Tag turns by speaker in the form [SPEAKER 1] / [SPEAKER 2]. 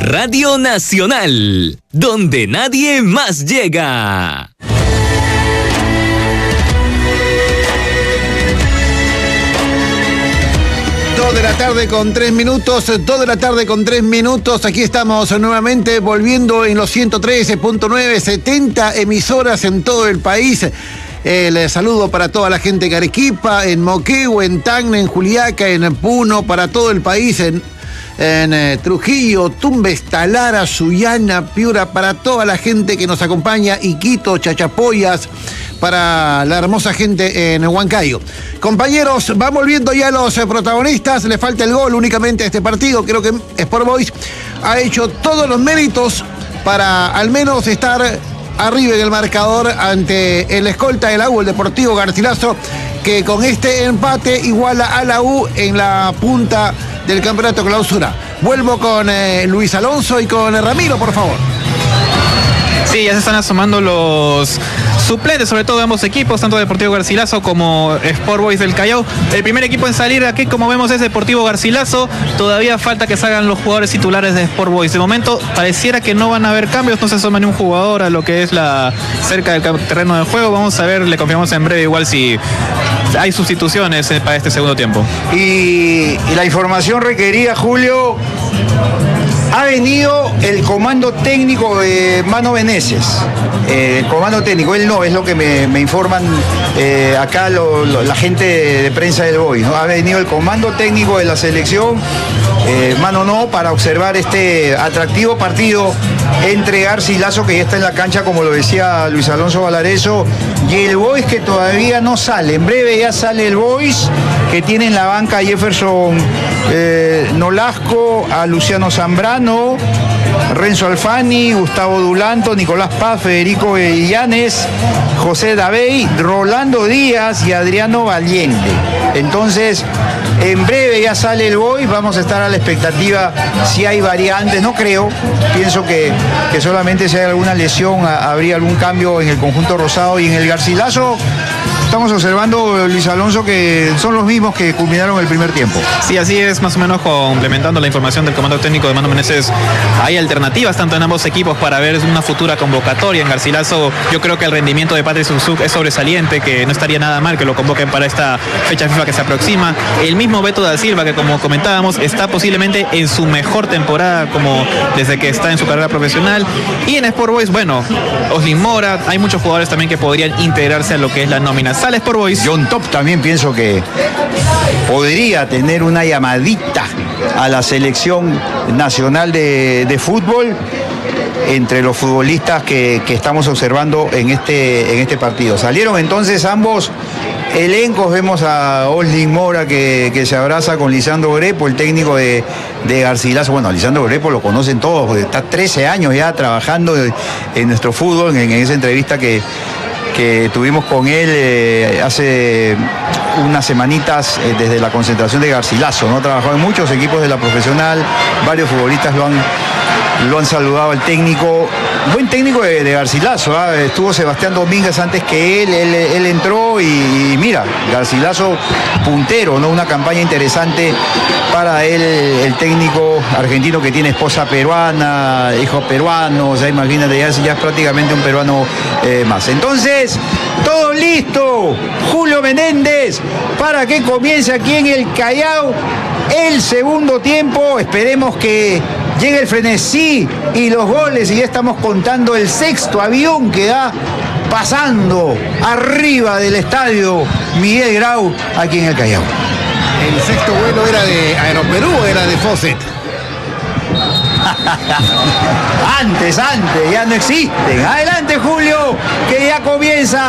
[SPEAKER 1] Radio Nacional, donde nadie más llega.
[SPEAKER 2] Dos de la tarde con 3 minutos, aquí estamos nuevamente volviendo en los 113.9, 70 emisoras en todo el país. El saludo para toda la gente de Arequipa, en Moquegua, en Tacna, en Juliaca, en Puno, para todo el país, en Trujillo, Tumbes, Talara, Sullana, Piura, para toda la gente que nos acompaña, Iquito, Chachapoyas, para la hermosa gente en Huancayo. Compañeros, van volviendo ya los protagonistas, le falta el gol únicamente a este partido. Creo que Sport Boys ha hecho todos los méritos para al menos estar arriba en el marcador ante el escolta de la U, el Deportivo Garcilaso, que con este empate iguala a la U en la punta del campeonato clausura. Vuelvo con Luis Alonso y con Ramiro, por favor.
[SPEAKER 3] Sí, ya se están asomando los suplentes, sobre todo de ambos equipos, tanto Deportivo Garcilaso como Sport Boys del Callao. El primer equipo en salir aquí, como vemos, es Deportivo Garcilaso. Todavía falta que salgan los jugadores titulares de Sport Boys. De momento pareciera que no van a haber cambios, no se asoma ni un jugador a lo que es cerca del terreno de juego. Vamos a ver, le confiamos en breve igual si hay sustituciones para este segundo tiempo.
[SPEAKER 4] Y la información requerida, Julio, ha venido el comando técnico de Mano Meneses. El comando técnico, él no, es lo que me informan acá la gente de prensa del Boys, ¿no? Ha venido el comando técnico de la selección, Mano no, para observar este atractivo partido entre Garcilaso, que ya está en la cancha, como lo decía Luis Alonso Valareso, y el Boys, que todavía no sale. En breve ya sale el Boys, que tiene en la banca a Jefferson Nolasco, a Luciano Zambrano, Renzo Alfani, Gustavo Dulanto, Nicolás Paz, Federico Illanes, José Davey, Rolando Díaz y Adriano Valiente. Entonces, en breve ya sale el Boys, vamos a estar a la expectativa si hay variantes, no creo, pienso que solamente si hay alguna lesión habría algún cambio en el conjunto rosado, y en el Garcilaso estamos observando, Luis Alonso, que son los mismos que culminaron el primer tiempo.
[SPEAKER 3] Sí, así es, más o menos complementando la información del comando técnico de Mano Meneses. Hay alternativas tanto en ambos equipos para ver una futura convocatoria. En Garcilaso yo creo que el rendimiento de Patrick Suzuki es sobresaliente, que no estaría nada mal que lo convoquen para esta fecha FIFA que se aproxima. El mismo Beto da Silva, que como comentábamos está posiblemente en su mejor temporada como desde que está en su carrera profesional. Y en Sport Boys, bueno, Oslin Mora, hay muchos jugadores también que podrían integrarse a lo que es la nómina. Sale Sport Boys.
[SPEAKER 4] John Top también pienso que podría tener una llamadita a la selección nacional de fútbol entre los futbolistas que estamos observando en este partido. Salieron entonces ambos elencos. Vemos a Oslin Mora que se abraza con Lisandro Grepo, el técnico de Garcilaso. Bueno, a Lisandro Grepo lo conocen todos, porque está 13 años ya trabajando en nuestro fútbol. En esa entrevista que tuvimos con él hace unas semanitas desde la concentración de Garcilaso, ¿no? Ha trabajado en muchos equipos de la profesional, varios futbolistas lo han saludado al técnico, buen técnico de Garcilaso, ¿eh? Estuvo Sebastián Domínguez antes que él entró y mira, Garcilaso puntero, ¿no? Una campaña interesante para él, el técnico argentino que tiene esposa peruana, hijos peruanos, imagínate, ya es prácticamente un peruano más. Entonces, todo listo, Julio Menéndez, para que comience aquí en el Callao el segundo tiempo. Esperemos que llegue el frenesí y los goles, y ya estamos contando el sexto avión que da pasando arriba del estadio Miguel Grau aquí en el Callao.
[SPEAKER 2] El sexto vuelo era de Aeroperú o era de Fawcett.
[SPEAKER 4] Antes, ya no existen. Adelante, Julio, que ya comienza